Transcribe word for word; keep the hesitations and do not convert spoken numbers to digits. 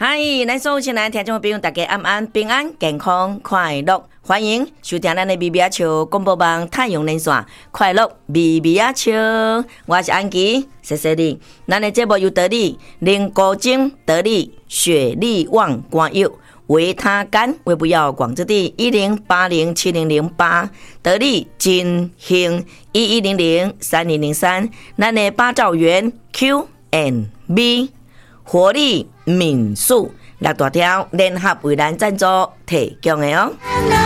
嗨，咱所有亲爱的听众朋友，大家安安平安健康快乐，欢迎收听咱的咪咪仔笑广播网太阳连线，快乐咪咪仔笑，我是安琪，谢谢你。咱的节目由得力零高精得力雪力旺光药维他干为不要广之地一零八零七零零八得力金兴一一零零三零零三，咱的八兆元 Q and B。活力民宿六大条联合为咱赞助提供的哦。